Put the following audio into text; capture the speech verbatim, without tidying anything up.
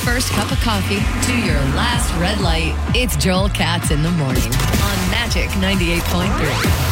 first cup of coffee to your last red light. It's Joel Katz in the morning on Magic ninety-eight point three.